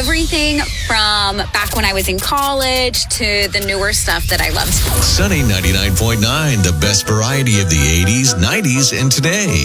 everything from back when I was in college to the newer stuff that I loved. Sunny 99.9, the best variety of the 80s, 90s, and today.